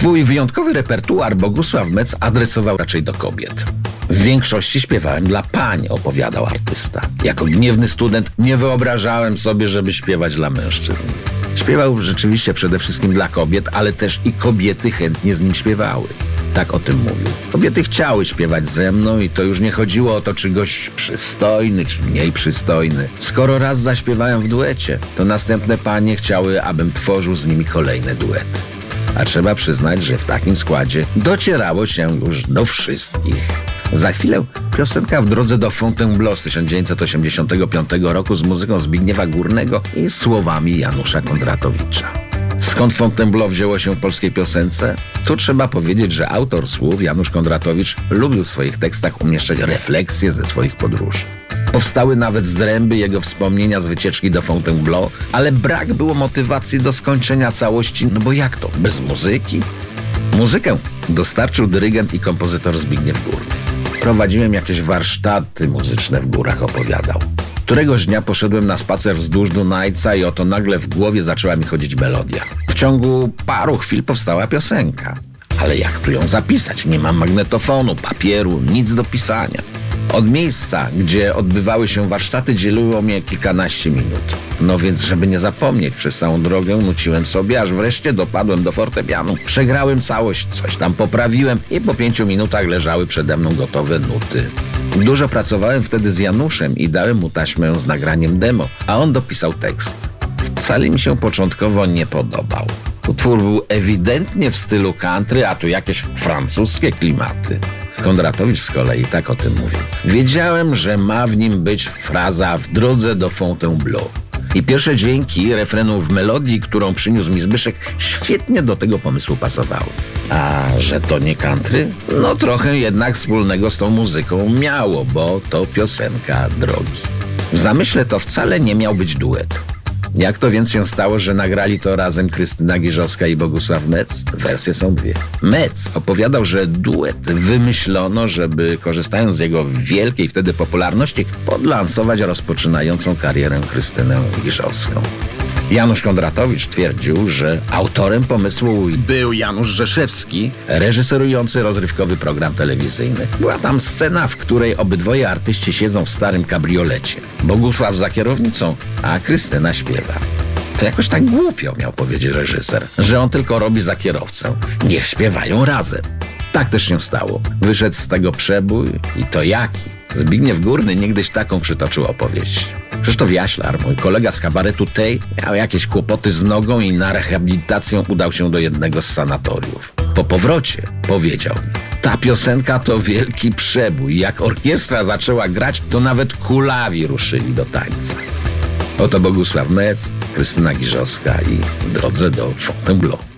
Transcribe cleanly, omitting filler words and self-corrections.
Swój wyjątkowy repertuar Bogusław Metz adresował raczej do kobiet. W większości śpiewałem dla pań, opowiadał artysta. Jako gniewny student nie wyobrażałem sobie, żeby śpiewać dla mężczyzn. Śpiewał rzeczywiście przede wszystkim dla kobiet, ale też i kobiety chętnie z nim śpiewały. Tak o tym mówił. Kobiety chciały śpiewać ze mną i to już nie chodziło o to, czy gość przystojny, czy mniej przystojny. Skoro raz zaśpiewałem w duecie, to następne panie chciały, abym tworzył z nimi kolejne duety. A trzeba przyznać, że w takim składzie docierało się już do wszystkich. Za chwilę piosenka W drodze do Fontainebleau z 1985 roku z muzyką Zbigniewa Górnego i słowami Janusza Kondratowicza. Skąd Fontainebleau wzięło się w polskiej piosence? Tu trzeba powiedzieć, że autor słów, Janusz Kondratowicz, lubił w swoich tekstach umieszczać refleksje ze swoich podróży. Powstały nawet zręby jego wspomnienia z wycieczki do Fontainebleau, ale brak było motywacji do skończenia całości, no bo jak to, bez muzyki? Muzykę dostarczył dyrygent i kompozytor Zbigniew Górny. Prowadziłem jakieś warsztaty muzyczne w górach, opowiadał. Któregoś dnia poszedłem na spacer wzdłuż Dunajca i oto nagle w głowie zaczęła mi chodzić melodia. W ciągu paru chwil powstała piosenka. Ale jak tu ją zapisać? Nie mam magnetofonu, papieru, nic do pisania. Od miejsca, gdzie odbywały się warsztaty, dzieliło mnie kilkanaście minut. No więc, żeby nie zapomnieć, przez całą drogę nuciłem sobie, aż wreszcie dopadłem do fortepianu. Przegrałem całość, coś tam poprawiłem i po 5 minutach leżały przede mną gotowe nuty. Dużo pracowałem wtedy z Januszem i dałem mu taśmę z nagraniem demo, a on dopisał tekst. Wcale mi się początkowo nie podobał. Utwór był ewidentnie w stylu country, a tu jakieś francuskie klimaty. Kondratowicz z kolei tak o tym mówił. Wiedziałem, że ma w nim być fraza W drodze do Fontainebleau. I pierwsze dźwięki refrenu w melodii, którą przyniósł mi Zbyszek, świetnie do tego pomysłu pasowały. A że to nie country? No trochę jednak wspólnego z tą muzyką miało, bo to piosenka drogi. W zamyśle to wcale nie miał być duet. Jak to więc się stało, że nagrali to razem Krystyna Giżowska i Bogusław Metz? Wersje są dwie. Metz opowiadał, że duet wymyślono, żeby korzystając z jego wielkiej wtedy popularności podlansować rozpoczynającą karierę Krystynę Giżowską. Janusz Kondratowicz twierdził, że autorem pomysłu był Janusz Rzeszewski, reżyserujący rozrywkowy program telewizyjny. Była tam scena, w której obydwoje artyści siedzą w starym kabriolecie. Bogusław za kierownicą, a Krystyna śpiewa. To jakoś tak głupio, miał powiedzieć reżyser, że on tylko robi za kierowcę. Niech śpiewają razem. Tak też się stało. Wyszedł z tego przebój i to jaki. Zbigniew Górny niegdyś taką przytoczył opowieść. Krzysztof Jaślar, mój kolega z kabaretu Tej, miał jakieś kłopoty z nogą i na rehabilitację udał się do jednego z sanatoriów. Po powrocie powiedział mi: ta piosenka to wielki przebój. Jak orkiestra zaczęła grać, to nawet kulawi ruszyli do tańca. Oto Bogusław Metz, Krystyna Giżowska i W drodze do Fontainebleau.